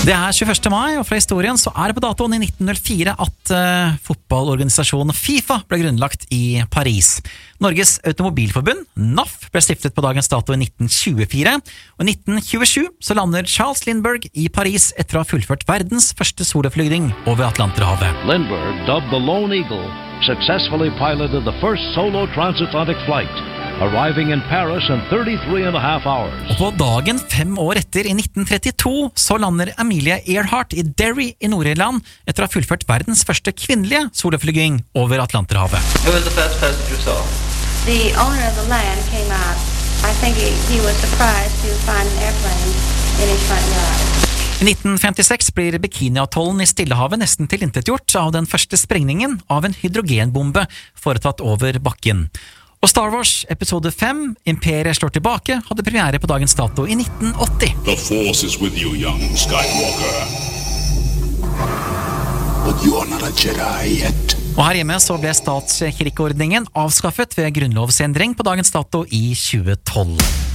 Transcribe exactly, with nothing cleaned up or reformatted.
Det er tjueførste mai, og fra historien så er det på datoen i nitten null fire at uh, fotballorganisasjonen FIFA ble grunnlagt i Paris. Norges Automobilforbund, N A F, ble stiftet på dagens dato i nitten tjuefire, og i nitten tjuesju så lander Charles Lindbergh i Paris etter å ha fullført verdens første soloflygning over Atlanterhavet. Lindbergh, dubbed the Lone Eagle, successfully piloted the first solo transatlantic flight, arriving in Paris in thirty-three and a half hours. Og på dagen fem år etter, i nitten trettito, så lander Amelia Earhart i Derry i Nord-Irland etter å ha fullført verdens første kvinnelige soloflygning over Atlanterhavet. Who was the first person you saw? The owner of the land came out. I think he, he was surprised to find an airplane in his front yard. I nitten femtiseks blir Bikini-atollen i Stillehavet nesten tilintetgjort av den første sprengningen av en hydrogenbombe foretatt over bakken. Og Star Wars episode fem, Imperiet slår tilbake, hadde premiere på dagens dato i nitten åtti. The Force is with you, young Skywalker. But you are not a Jedi yet. Og her hjemme så ble statskirkeordningen avskaffet ved grunnlovsendring på dagens dato i tjue tolv.